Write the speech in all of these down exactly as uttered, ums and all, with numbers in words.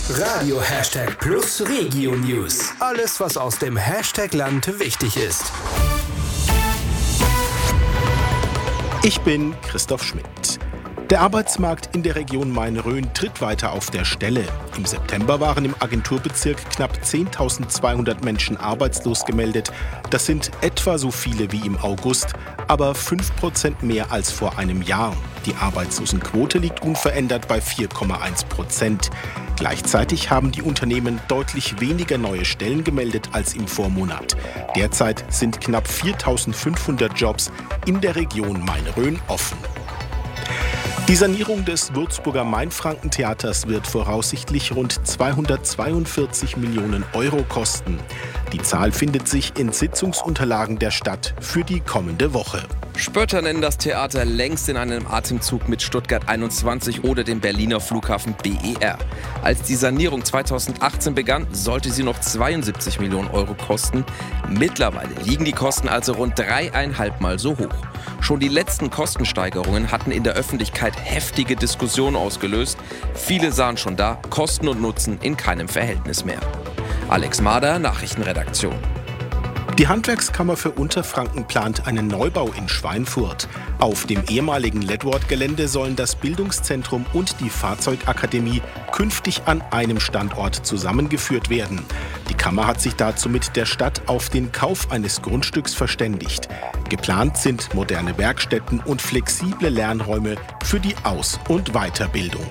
Radio Hashtag Plus Regio News. Alles, was aus dem Hashtag Land wichtig ist. Ich bin Christoph Schmidt. Der Arbeitsmarkt in der Region Main-Rhön tritt weiter auf der Stelle. Im September waren im Agenturbezirk knapp zehntausendzweihundert Menschen arbeitslos gemeldet. Das sind etwa so viele wie im August, aber fünf Prozent mehr als vor einem Jahr. Die Arbeitslosenquote liegt unverändert bei vier Komma eins Prozent. Gleichzeitig haben die Unternehmen deutlich weniger neue Stellen gemeldet als im Vormonat. Derzeit sind knapp viertausendfünfhundert Jobs in der Region Main-Rhön offen. Die Sanierung des Würzburger Mainfranken-Theaters wird voraussichtlich rund zweihundertzweiundvierzig Millionen Euro kosten. Die Zahl findet sich in Sitzungsunterlagen der Stadt für die kommende Woche. Spötter nennen das Theater längst in einem Atemzug mit Stuttgart einundzwanzig oder dem Berliner Flughafen B E R. Als die Sanierung zweitausendachtzehn begann, sollte sie noch zweiundsiebzig Millionen Euro kosten. Mittlerweile liegen die Kosten also rund dreieinhalb Mal so hoch. Schon die letzten Kostensteigerungen hatten in der Öffentlichkeit heftige Diskussionen ausgelöst. Viele sahen schon da Kosten und Nutzen in keinem Verhältnis mehr. Alex Mader, Nachrichtenredaktion. Die Handwerkskammer für Unterfranken plant einen Neubau in Schweinfurt. Auf dem ehemaligen Ledward-Gelände sollen das Bildungszentrum und die Fahrzeugakademie künftig an einem Standort zusammengeführt werden. Die Kammer hat sich dazu mit der Stadt auf den Kauf eines Grundstücks verständigt. Geplant sind moderne Werkstätten und flexible Lernräume für die Aus- und Weiterbildung.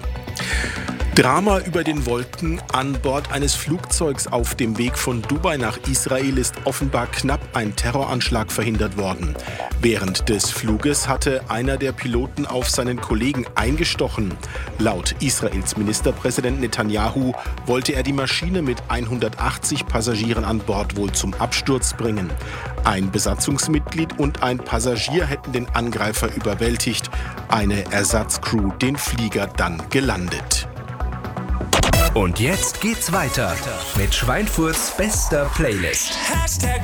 Drama über den Wolken. An Bord eines Flugzeugs auf dem Weg von Dubai nach Israel ist offenbar knapp ein Terroranschlag verhindert worden. Während des Fluges hatte einer der Piloten auf seinen Kollegen eingestochen. Laut Israels Ministerpräsident Netanyahu wollte er die Maschine mit hundertachtzig Passagieren an Bord wohl zum Absturz bringen. Ein Besatzungsmitglied und ein Passagier hätten den Angreifer überwältigt. Eine Ersatzcrew den Flieger dann gelandet. Und jetzt geht's weiter mit Schweinfurts bester Playlist. Hashtag